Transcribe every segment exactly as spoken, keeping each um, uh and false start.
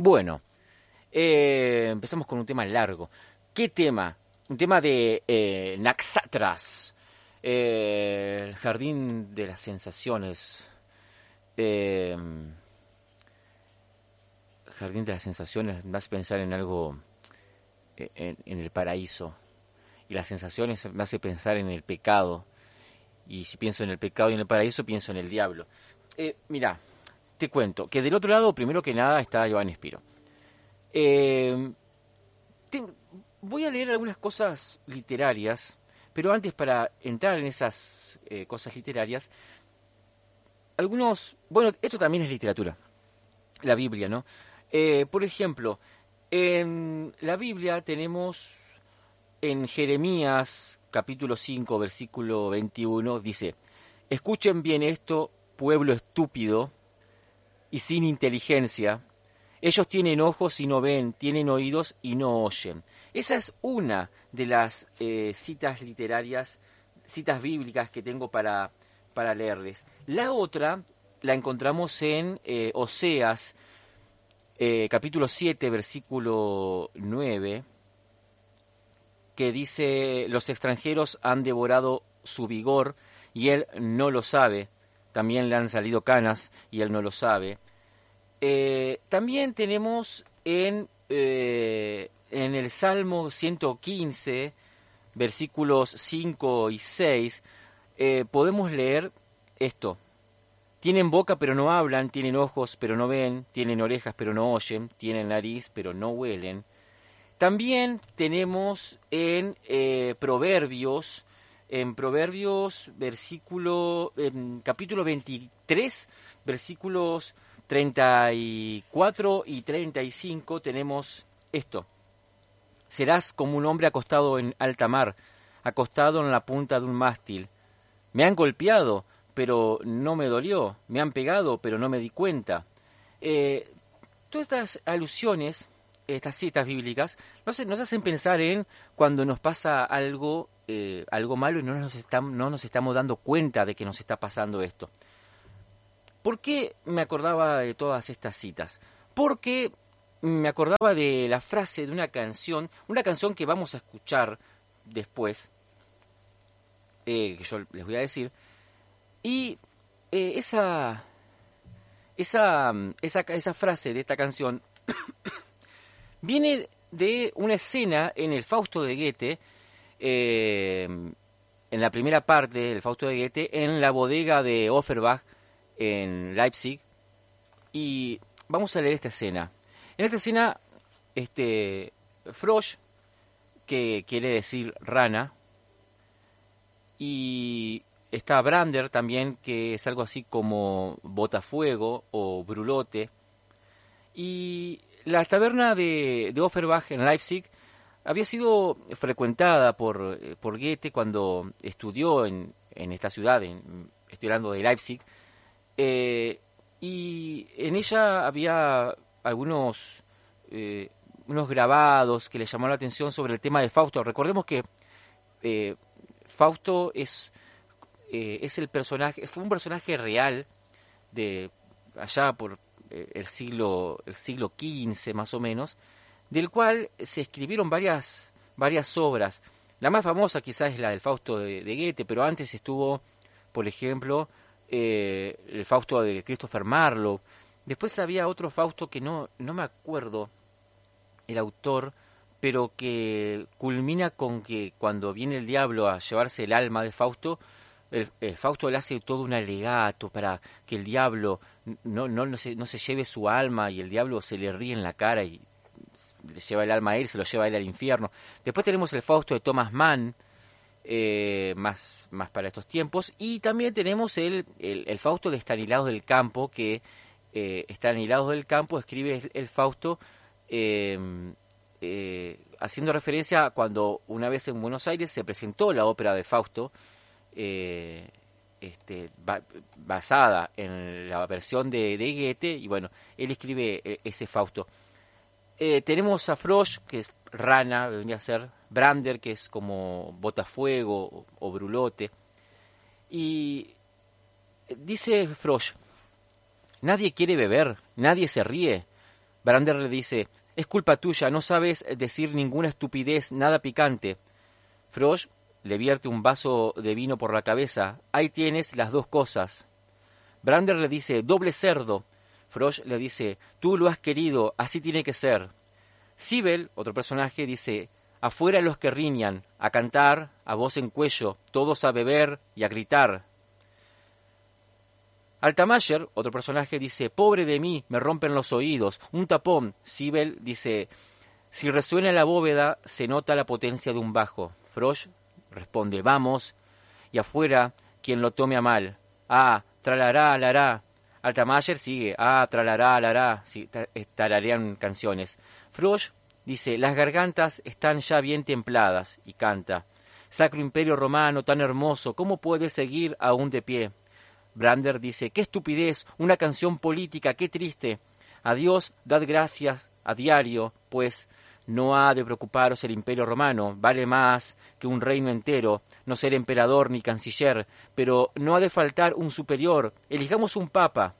Bueno, eh, empezamos con un tema largo. ¿Qué tema? Un tema de eh, Naxatras, eh, el jardín de las sensaciones. Eh, jardín de las sensaciones me hace pensar en algo, en, en el paraíso. Y las sensaciones me hace pensar en el pecado. Y si pienso en el pecado y en el paraíso, pienso en el diablo. Eh, mirá, te cuento que del otro lado, primero que nada, está Giovanni Spiro. Eh, te, voy a leer algunas cosas literarias, pero antes, para entrar en esas eh, cosas literarias, algunos... Bueno, esto también es literatura, la Biblia, ¿no? Eh, por ejemplo, en la Biblia tenemos en Jeremías, capítulo cinco, versículo veintiuno, dice: escuchen bien esto, pueblo estúpido y sin inteligencia. Ellos tienen ojos y no ven, tienen oídos y no oyen. Esa es una de las eh, citas literarias, citas bíblicas que tengo para, para leerles. La otra la encontramos en eh, Oseas, eh, capítulo siete, versículo nueve, que dice: los extranjeros han devorado su vigor y él no lo sabe. También le han salido canas y él no lo sabe. Eh, también tenemos en, eh, en el Salmo ciento quince, versículos cinco y seis, eh, podemos leer esto: tienen boca pero no hablan, tienen ojos pero no ven, tienen orejas pero no oyen, tienen nariz pero no huelen. También tenemos en eh, Proverbios, en Proverbios, versículo, en capítulo veintitrés, versículos treinta y cuatro y treinta y cinco, tenemos esto: serás como un hombre acostado en alta mar, acostado en la punta de un mástil. Me han golpeado, pero no me dolió. Me han pegado, pero no me di cuenta. Eh, todas estas alusiones, estas citas bíblicas, nos, nos hacen pensar en cuando nos pasa algo, eh, algo malo y no nos, estamos, no nos estamos dando cuenta de que nos está pasando esto. ¿Por qué me acordaba de todas estas citas? Porque me acordaba de la frase de una canción, una canción que vamos a escuchar después, eh, que yo les voy a decir, y eh, esa, esa, esa, esa frase de esta canción viene de una escena en el Fausto de Goethe, eh, en la primera parte del Fausto de Goethe, en la bodega de Offenbach, en Leipzig, y vamos a leer esta escena. En esta escena, este, Frosch, que quiere decir rana, y está Brander también, que es algo así como botafuego o brulote, y la taberna de, de Offenbach en Leipzig había sido frecuentada por, por Goethe cuando estudió en, en esta ciudad, en, estoy hablando de Leipzig. Eh, y en ella había algunos eh, unos grabados que le llamaron la atención sobre el tema de Fausto. Recordemos que eh, Fausto es, eh, es el personaje, fue un personaje real de allá por eh, el siglo el siglo quince más o menos, del cual se escribieron varias varias obras. La más famosa quizás es la del Fausto de, de Goethe, pero antes estuvo, por ejemplo, Eh, el Fausto de Christopher Marlowe. Después había otro Fausto que no, no me acuerdo el autor, pero que culmina con que cuando viene el diablo a llevarse el alma de Fausto, el, el Fausto le hace todo un alegato para que el diablo no, no, no, se, no se lleve su alma, y el diablo se le ríe en la cara y le lleva el alma a él, se lo lleva a él al infierno. Después tenemos el Fausto de Thomas Mann, Eh, más, más para estos tiempos, y también tenemos el, el, el Fausto de Estanislaos del Campo, que eh, Estanislaos del Campo escribe el, el Fausto eh, eh, haciendo referencia a cuando una vez en Buenos Aires se presentó la ópera de Fausto, eh, este, ba, basada en la versión de, de Goethe, y bueno, él escribe ese Fausto. Eh, tenemos a Frosch, que es rana, vendría a ser Brander, que es como botafuego o, o brulote. Y dice Frosch: nadie quiere beber, nadie se ríe, Brander le dice, es culpa tuya, no sabes decir ninguna estupidez, nada picante. Frosch le vierte un vaso de vino por la cabeza. Ahí tienes las dos cosas. Brander le dice, doble cerdo. Frosch le dice, tú lo has querido, así tiene que ser. Sibel, otro personaje, dice, afuera los que riñan, a cantar, a voz en cuello, todos a beber y a gritar. Altamayer, otro personaje, dice, pobre de mí, me rompen los oídos, un tapón. Sibel dice, si resuena la bóveda, se nota la potencia de un bajo. Frosch responde, vamos, y afuera, quien lo tome a mal. Ah, tralará, lará. Altamayer sigue, ah, tralará, lará, sí, tararean canciones. Frosch dice, las gargantas están ya bien templadas, y canta. Sacro Imperio Romano, tan hermoso, ¿cómo puede seguir aún de pie? Brander dice, qué estupidez, una canción política, qué triste. A Dios dad gracias a diario, pues no ha de preocuparos el Imperio Romano, vale más que un reino entero, no ser emperador ni canciller, pero no ha de faltar un superior, elijamos un papa.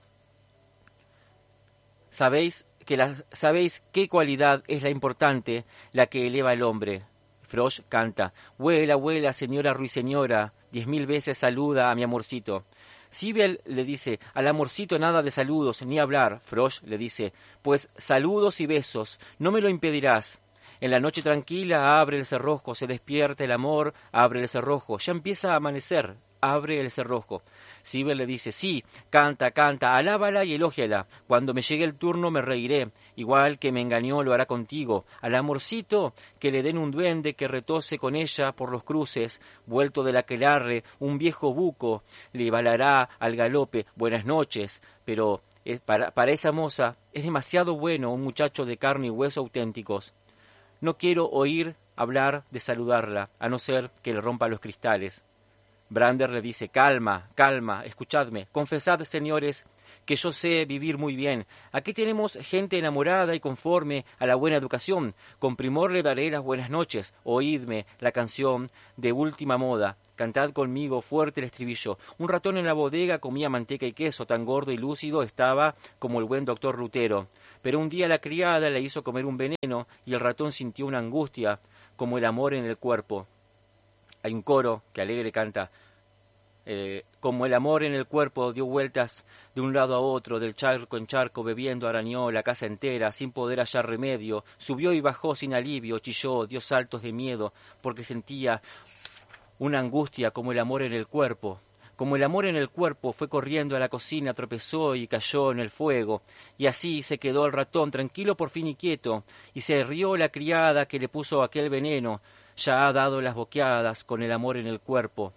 Sabéis que la, sabéis qué cualidad es la importante, la que eleva al hombre. Frosch canta, vuela, vuela, señora ruiseñora, diez mil veces saluda a mi amorcito. Sibel le dice, al amorcito nada de saludos, ni hablar. Frosch le dice, pues saludos y besos, no me lo impedirás. En la noche tranquila abre el cerrojo, se despierta el amor, abre el cerrojo, ya empieza a amanecer, abre el cerrojo. Sibel le dice, sí, canta, canta, alábala y elógiala. Cuando me llegue el turno me reiré, igual que me engañó lo hará contigo. Al amorcito que le den un duende que retose con ella por los cruces, vuelto del aquelarre, un viejo buco, le balará al galope, buenas noches, pero eh, para, para esa moza es demasiado bueno un muchacho de carne y hueso auténticos. No quiero oír hablar de saludarla, a no ser que le rompa los cristales. Brander le dice, calma, calma, escuchadme, confesad, señores, que yo sé vivir muy bien. Aquí tenemos gente enamorada y conforme a la buena educación. Con primor le daré las buenas noches. Oídme la canción de última moda. Cantad conmigo fuerte el estribillo. Un ratón en la bodega comía manteca y queso, tan gordo y lúcido estaba como el buen doctor Lutero. Pero un día la criada le hizo comer un veneno y el ratón sintió una angustia como el amor en el cuerpo. Hay un coro que alegre canta, eh, como el amor en el cuerpo dio vueltas de un lado a otro, del charco en charco, bebiendo arañó la casa entera, sin poder hallar remedio, subió y bajó sin alivio, chilló, dio saltos de miedo, porque sentía una angustia como el amor en el cuerpo. Como el amor en el cuerpo, fue corriendo a la cocina, tropezó y cayó en el fuego, y así se quedó el ratón tranquilo por fin y quieto, y se rió la criada que le puso aquel veneno, ya ha dado las boqueadas con el amor en el cuerpo.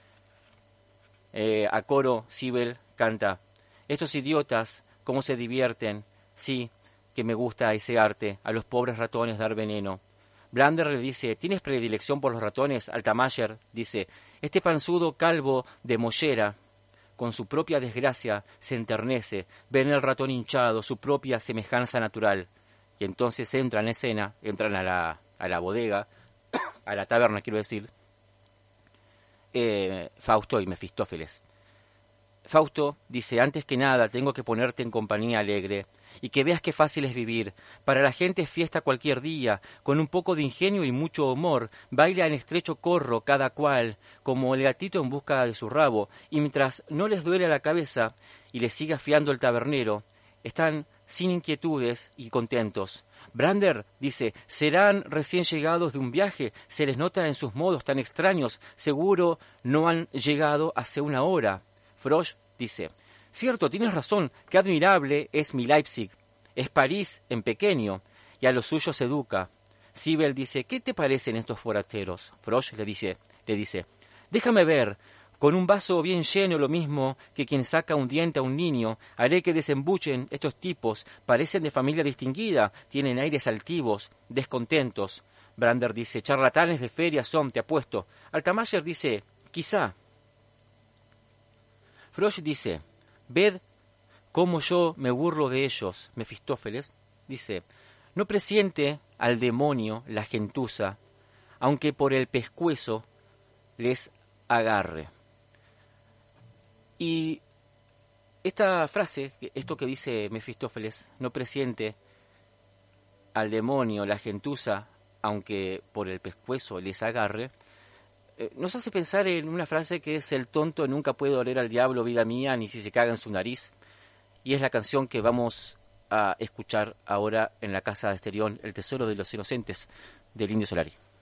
Eh, a coro, Sibel canta, estos idiotas, cómo se divierten, sí, que me gusta ese arte, a los pobres ratones dar veneno. Brander le dice, ¿tienes predilección por los ratones? Altamayer dice, este panzudo calvo de mollera, con su propia desgracia, se enternece, ve en el ratón hinchado su propia semejanza natural. Y entonces entran en escena, entran a la, a la bodega, a la taberna, quiero decir, eh, Fausto y Mefistófeles. Fausto dice, antes que nada tengo que ponerte en compañía alegre, y que veas qué fácil es vivir. Para la gente es fiesta cualquier día, con un poco de ingenio y mucho humor, baila en estrecho corro cada cual, como el gatito en busca de su rabo, y mientras no les duele la cabeza y les siga fiando el tabernero, están sin inquietudes y contentos. Brander dice, serán recién llegados de un viaje, se les nota en sus modos tan extraños, seguro no han llegado hace una hora. Frosch dice, cierto, tienes razón, qué admirable es mi Leipzig, es París en pequeño, y a los suyos educa. Sibel dice, ¿qué te parecen estos forasteros? Frosch le dice, le dice, déjame ver, con un vaso bien lleno, lo mismo que quien saca un diente a un niño, haré que desembuchen estos tipos, parecen de familia distinguida, tienen aires altivos, descontentos. Brander dice, charlatanes de feria son, te apuesto. Altamayer dice, quizá. Frosch dice, ved cómo yo me burlo de ellos. Mefistófeles dice, no presiente al demonio la gentuza, aunque por el pescuezo les agarre. Y esta frase, esto que dice Mefistófeles, no presiente al demonio, la gentuza, aunque por el pescuezo les agarre, eh, nos hace pensar en una frase que es: el tonto nunca puede oler al diablo, vida mía, ni si se caga en su nariz. Y es la canción que vamos a escuchar ahora en la Casa de Esterión, El tesoro de los inocentes, del Indio Solari.